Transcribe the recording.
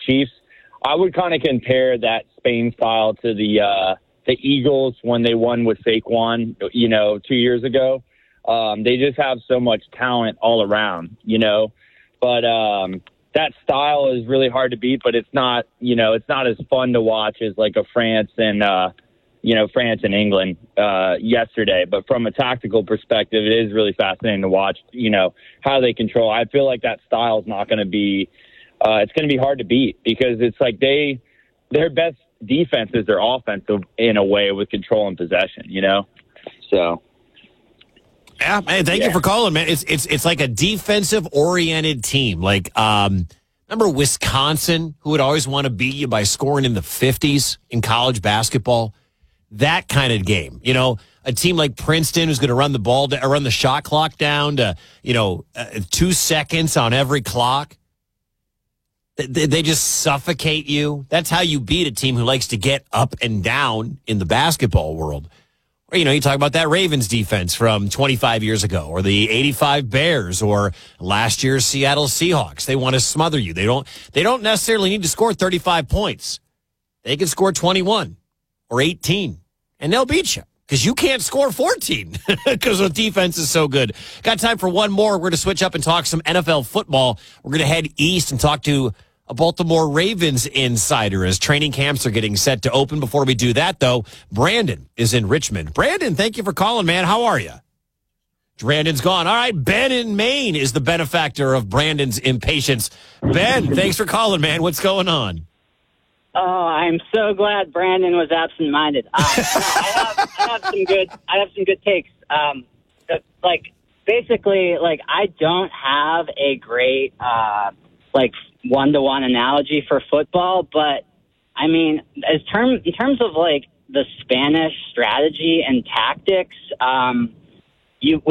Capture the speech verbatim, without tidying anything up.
Chiefs. I would kind of compare that Spain style to the uh, the Eagles when they won with Saquon, you know, two years ago. Um, they just have so much talent all around, you know. But um, that style is really hard to beat, but it's not, you know, it's not as fun to watch as like a France and, uh, you know, France and England uh, yesterday. But from a tactical perspective, it is really fascinating to watch, you know, how they control. I feel like that style is not going to be Uh, it's going to be hard to beat because it's like they, their best defense is their offensive in a way with control and possession, you know? So. Yeah, man, thank yeah. you for calling, man. It's, it's, it's like a defensive oriented team. Like, um, remember Wisconsin, who would always want to beat you by scoring in the fifties in college basketball? That kind of game, you know, a team like Princeton who's going to run the ball, to, run the shot clock down to, you know, uh, two seconds on every clock. They just suffocate you. That's how you beat a team who likes to get up and down in the basketball world. Or, you know, you talk about that Ravens defense from twenty-five years ago, or the eighty-five Bears, or last year's Seattle Seahawks. They want to smother you. They don't, they don't necessarily need to score thirty-five points. They can score twenty-one or eighteen, and they'll beat you because you can't score fourteen because the defense is so good. Got time for one more. We're going to switch up and talk some N F L football. We're going to head east and talk to a Baltimore Ravens insider as training camps are getting set to open. Before we do that, though, Brandon is in Richmond. Brandon, thank you for calling, man. How are you? Brandon's gone. All right, Ben in Maine is the benefactor of Brandon's impatience. Ben, thanks for calling, man. What's going on? Oh, I'm so glad Brandon was absent-minded. Um, no, I have, I have some good, I have some good takes. Um, like basically, like I don't have a great, uh, like. one-to-one analogy for football, but I mean, as term in terms of like the Spanish strategy and tactics, um, you